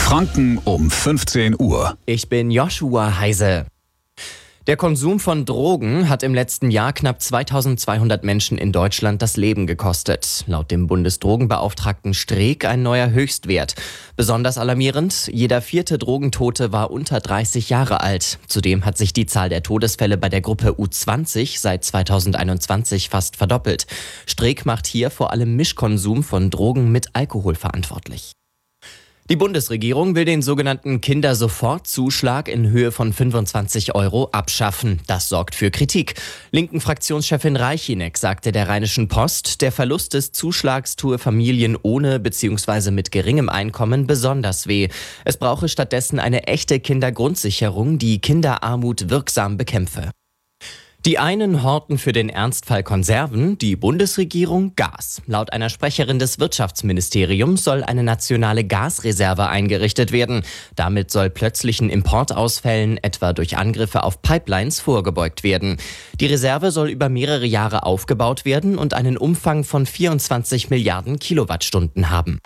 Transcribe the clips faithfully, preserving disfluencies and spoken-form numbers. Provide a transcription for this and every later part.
Franken um fünfzehn Uhr. Ich bin Joshua Heise. Der Konsum von Drogen hat im letzten Jahr knapp zweitausendzweihundert Menschen in Deutschland das Leben gekostet. Laut dem Bundesdrogenbeauftragten Streeck ein neuer Höchstwert. Besonders alarmierend, jeder vierte Drogentote war unter dreißig Jahre alt. Zudem hat sich die Zahl der Todesfälle bei der Gruppe U zwanzig seit zweitausendeinundzwanzig fast verdoppelt. Streeck macht hier vor allem Mischkonsum von Drogen mit Alkohol verantwortlich. Die Bundesregierung will den sogenannten Kindersofortzuschlag in Höhe von fünfundzwanzig Euro abschaffen. Das sorgt für Kritik. Linken Fraktionschefin Reichinek sagte der Rheinischen Post, der Verlust des Zuschlags tue Familien ohne bzw. mit geringem Einkommen besonders weh. Es brauche stattdessen eine echte Kindergrundsicherung, die Kinderarmut wirksam bekämpfe. Die einen horten für den Ernstfall Konserven, die Bundesregierung Gas. Laut einer Sprecherin des Wirtschaftsministeriums soll eine nationale Gasreserve eingerichtet werden. Damit soll plötzlichen Importausfällen, etwa durch Angriffe auf Pipelines, vorgebeugt werden. Die Reserve soll über mehrere Jahre aufgebaut werden und einen Umfang von vierundzwanzig Milliarden Kilowattstunden haben.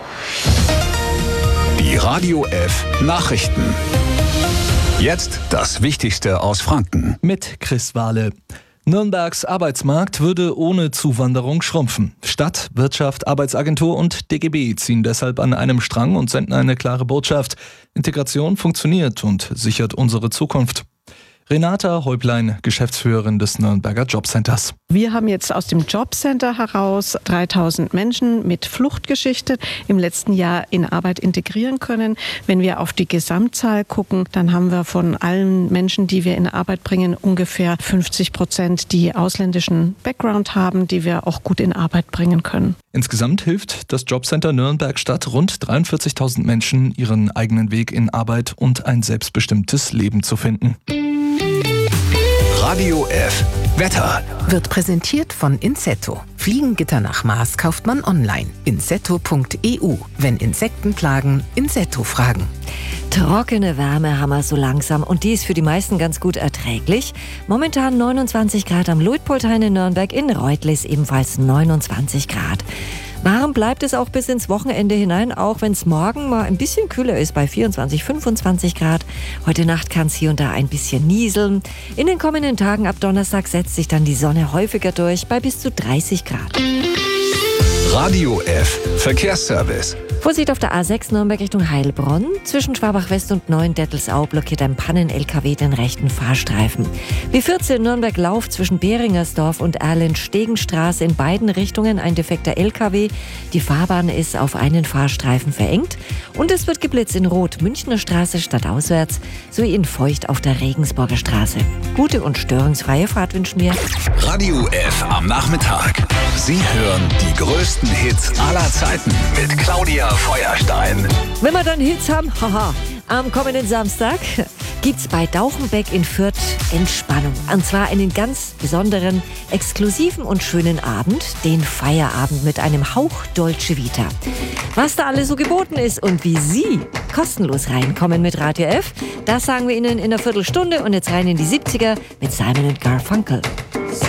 Die Radio F Nachrichten. Jetzt das Wichtigste aus Franken. Mit Chris Wahle. Nürnbergs Arbeitsmarkt würde ohne Zuwanderung schrumpfen. Stadt, Wirtschaft, Arbeitsagentur und D G B ziehen deshalb an einem Strang und senden eine klare Botschaft. Integration funktioniert und sichert unsere Zukunft. Renata Häuplein, Geschäftsführerin des Nürnberger Jobcenters. Wir haben jetzt aus dem Jobcenter heraus dreitausend Menschen mit Fluchtgeschichte im letzten Jahr in Arbeit integrieren können. Wenn wir auf die Gesamtzahl gucken, dann haben wir von allen Menschen, die wir in Arbeit bringen, ungefähr fünfzig Prozent, die ausländischen Background haben, die wir auch gut in Arbeit bringen können. Insgesamt hilft das Jobcenter Nürnberg-Stadt rund dreiundvierzigtausend Menschen, ihren eigenen Weg in Arbeit und ein selbstbestimmtes Leben zu finden. Radio F Wetter wird präsentiert von Insetto. Fliegengitter nach Maß kauft man online. insetto punkt e u. Wenn Insekten plagen, Insetto fragen. Trockene Wärme haben wir so langsam und die ist für die meisten ganz gut erträglich. Momentan neunundzwanzig Grad am Luitpoldhain in Nürnberg, in Reutlis ebenfalls neunundzwanzig Grad. Warm bleibt es auch bis ins Wochenende hinein, auch wenn es morgen mal ein bisschen kühler ist bei vierundzwanzig, fünfundzwanzig Grad. Heute Nacht kann es hier und da ein bisschen nieseln. In den kommenden Tagen ab Donnerstag setzt sich dann die Sonne häufiger durch bei bis zu dreißig Grad. Radio F Verkehrsservice. Vorsicht auf der A sechs Nürnberg Richtung Heilbronn. Zwischen Schwabach-West und Neuendettelsau blockiert ein Pannen-L K W den rechten Fahrstreifen. B vierzehn Nürnberg-Lauf zwischen Beringersdorf und Erlenstegenstraße in beiden Richtungen ein defekter L K W. Die Fahrbahn ist auf einen Fahrstreifen verengt. Und es wird geblitzt in Rot Münchner Straße stadtauswärts sowie in Feucht auf der Regensburger Straße. Gute und störungsfreie Fahrt wünschen wir. Radio F am Nachmittag. Sie hören die größten Hits aller Zeiten mit Claudia Feuerstein. Wenn wir dann Hits haben, haha, am kommenden Samstag gibt's bei Dauchenbeck in Fürth Entspannung. Und zwar einen ganz besonderen, exklusiven und schönen Abend, den Feierabend mit einem Hauch Dolce Vita. Was da alles so geboten ist und wie Sie kostenlos reinkommen mit Radio F, das sagen wir Ihnen in einer Viertelstunde. Und jetzt rein in die siebziger mit Simon and Garfunkel.